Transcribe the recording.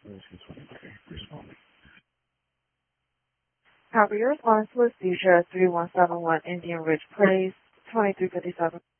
Copy your response to a seizure at 3171 Indian Ridge Place, 2357.